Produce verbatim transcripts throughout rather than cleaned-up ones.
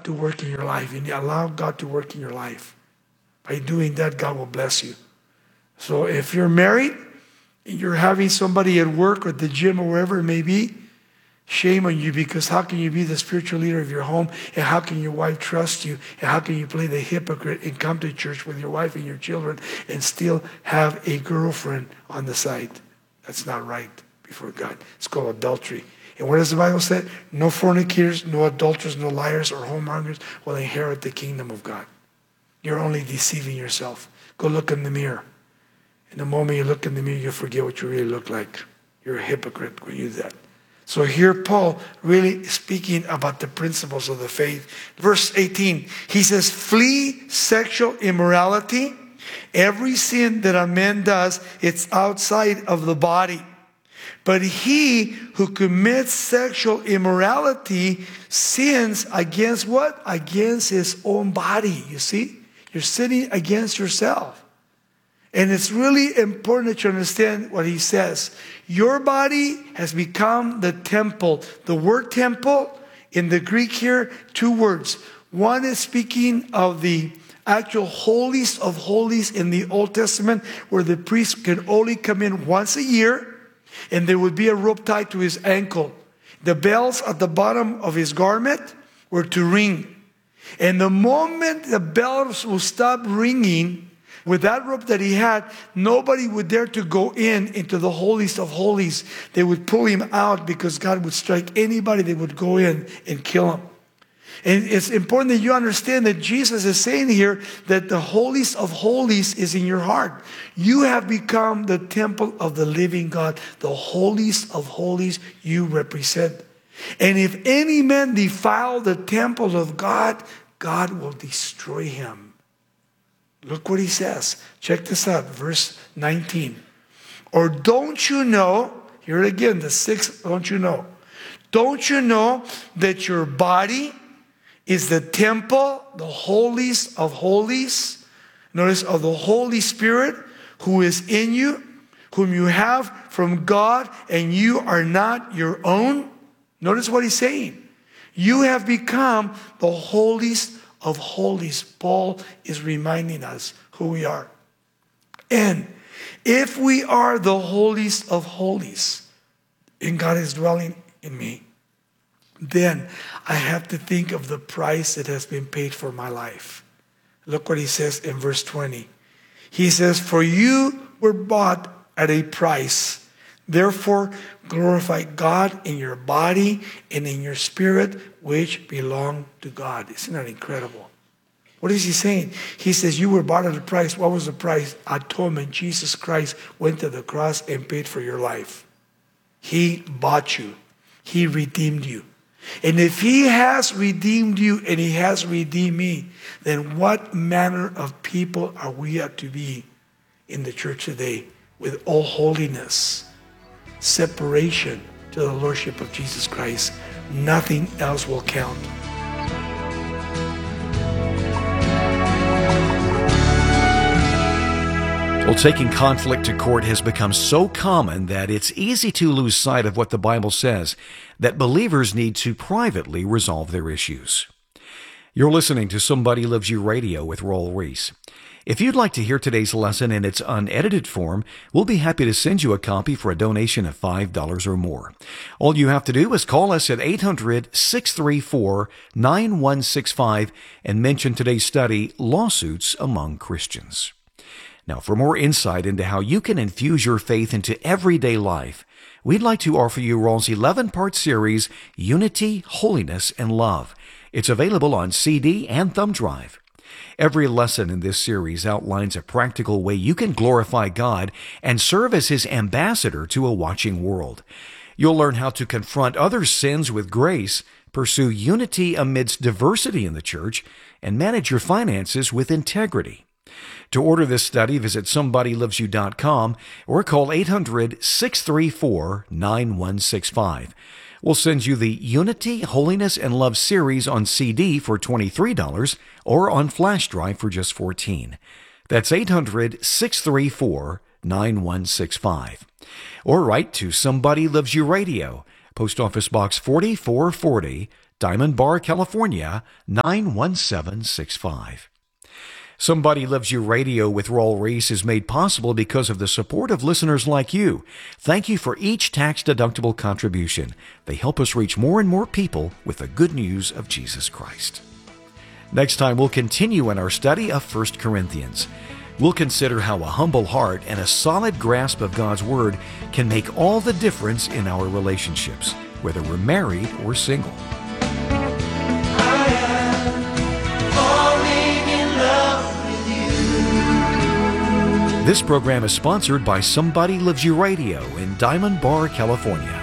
God to work in your life, and you allow God to work in your life. By doing that, God will bless you. So if you're married, you're having somebody at work or at the gym or wherever it may be, shame on you, because how can you be the spiritual leader of your home, and how can your wife trust you, and how can you play the hypocrite and come to church with your wife and your children and still have a girlfriend on the side? That's not right before God. It's called adultery. And what does the Bible say? No fornicators, no adulterers, no liars or homemongers will inherit the kingdom of God. You're only deceiving yourself. Go look in the mirror. And the moment you look in the mirror, you forget what you really look like. You're a hypocrite when you do that. So here Paul really speaking about the principles of the faith. Verse eighteen, he says, flee sexual immorality. Every sin that a man does, it's outside of the body. But he who commits sexual immorality sins against what? Against his own body. You see? You're sinning against yourself. And it's really important that you understand what he says. Your body has become the temple. The word temple in the Greek here, two words. One is speaking of the actual holiest of holies in the Old Testament, where the priest could only come in once a year. And there would be a rope tied to his ankle. The bells at the bottom of his garment were to ring. And the moment the bells will stop ringing, with that rope that he had, nobody would dare to go in into the holiest of holies. They would pull him out, because God would strike anybody that would go in and kill him. And it's important that you understand that Jesus is saying here that the holiest of holies is in your heart. You have become the temple of the living God. The holiest of holies you represent. And if any man defile the temple of God, God will destroy him. Look what he says. Check this out, verse nineteen. Or don't you know, here again, the sixth, don't you know? Don't you know that your body is the temple, the holiest of holies, notice, of the Holy Spirit who is in you, whom you have from God, and you are not your own? Notice what he's saying. You have become the holiest of holies. Paul is reminding us who we are. And if we are the holiest of holies, and God is dwelling in me, then I have to think of the price that has been paid for my life. Look what he says in verse twenty. He says, for you were bought at a price. Therefore, glorify God in your body and in your spirit, which belong to God. Isn't that incredible? What is he saying? He says, you were bought at a price. What was the price? Atonement. Jesus Christ went to the cross and paid for your life. He bought you. He redeemed you. And if he has redeemed you and he has redeemed me, then what manner of people are we at to be in the church today? With all holiness, separation to the Lordship of Jesus Christ. Nothing else will count. Well, taking conflict to court has become so common that it's easy to lose sight of what the Bible says, that believers need to privately resolve their issues. You're listening to Somebody Loves You Radio with Raul Ries. If you'd like to hear today's lesson in its unedited form, we'll be happy to send you a copy for a donation of five dollars or more. All you have to do is call us at eight hundred, six three four, nine one six five and mention today's study, Lawsuits Among Christians. Now, for more insight into how you can infuse your faith into everyday life, we'd like to offer you Raul's eleven-part series, Unity, Holiness, and Love. It's available on C D and thumb drive. Every lesson in this series outlines a practical way you can glorify God and serve as His ambassador to a watching world. You'll learn how to confront other sins with grace, pursue unity amidst diversity in the church, and manage your finances with integrity. To order this study, visit somebody loves you dot com or call eight hundred, six three four, nine one six five. We'll send you the Unity, Holiness, and Love series on C D for twenty-three dollars or on flash drive for just fourteen dollars. That's eight hundred, six three four, nine one six five. Or write to Somebody Loves You Radio, Post Office Box forty-four forty, Diamond Bar, California, nine one seven six five. Somebody Loves You Radio with Raul Ries is made possible because of the support of listeners like you. Thank you for each tax-deductible contribution. They help us reach more and more people with the good news of Jesus Christ. Next time, we'll continue in our study of First Corinthians. We'll consider how a humble heart and a solid grasp of God's Word can make all the difference in our relationships, whether we're married or single. This program is sponsored by Somebody Loves You Radio in Diamond Bar, California.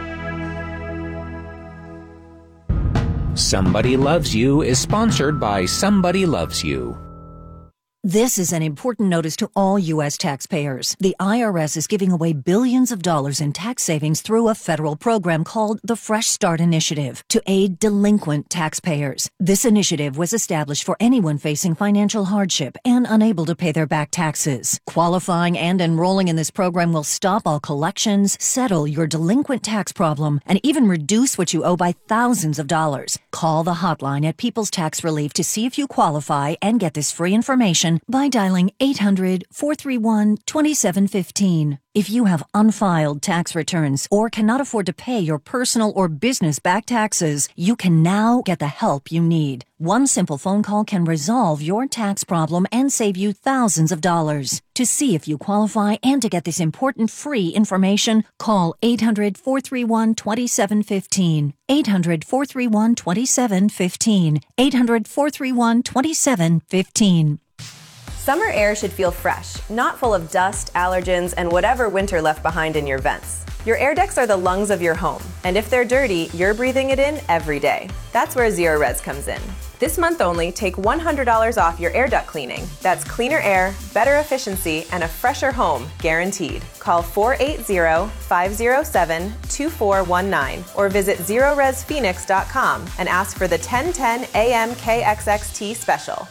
Somebody Loves You is sponsored by Somebody Loves You. This is an important notice to all U S taxpayers. The I R S is giving away billions of dollars in tax savings through a federal program called the Fresh Start Initiative to aid delinquent taxpayers. This initiative was established for anyone facing financial hardship and unable to pay their back taxes. Qualifying and enrolling in this program will stop all collections, settle your delinquent tax problem, and even reduce what you owe by thousands of dollars. Call the hotline at People's Tax Relief to see if you qualify and get this free information by dialing eight hundred, four three one, two seven one five. If you have unfiled tax returns or cannot afford to pay your personal or business back taxes, you can now get the help you need. One simple phone call can resolve your tax problem and save you thousands of dollars. To see if you qualify and to get this important free information, call eight hundred, four three one, two seven one five. eight hundred, four three one, two seven one five. eight hundred, four three one, two seven one five. Summer air should feel fresh, not full of dust, allergens, and whatever winter left behind in your vents. Your air decks are the lungs of your home, and if they're dirty, you're breathing it in every day. That's where Zerorez comes in. This month only, take one hundred dollars off your air duct cleaning. That's cleaner air, better efficiency, and a fresher home, guaranteed. Call four eight zero, five zero seven, two four one nine or visit zerorez phoenix dot com and ask for the ten ten A M K X X T special.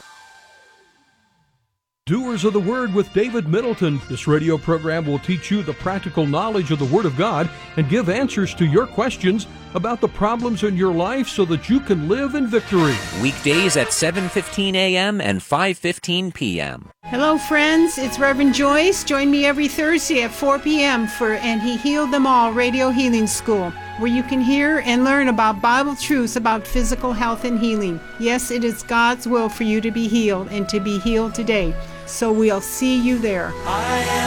Doers of the Word with David Middleton. This radio program will teach you the practical knowledge of the Word of God and give answers to your questions about the problems in your life so that you can live in victory. Weekdays at seven fifteen A M and five fifteen P M Hello, friends. It's Reverend Joyce. Join me every Thursday at four P M for And He Healed Them All Radio Healing School, where you can hear and learn about Bible truths about physical health and healing. Yes, it is God's will for you to be healed and to be healed today. So we'll see you there.